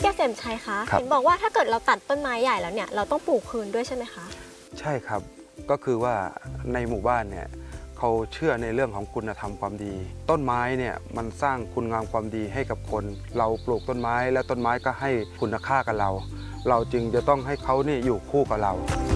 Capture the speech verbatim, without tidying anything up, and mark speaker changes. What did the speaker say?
Speaker 1: เกษมชัยคะเห็นบอกว่าถ้าเกิดเราตัดต้นไม้ใหญ่แล้วเนี่ยเราต้องปลูกคืนด้วยใช่ไหมคะ
Speaker 2: ใช่ครับก็คือว่าในหมู่บ้านเนี่ยเขาเชื่อในเรื่องของคุณธรรมความดีต้นไม้เนี่ยมันสร้างคุณงามความดีให้กับคนเราปลูกต้นไม้แล้วต้นไม้ก็ให้คุณค่ากับเราเราจึงจะต้องให้เขานี่อยู่คู่กับเรา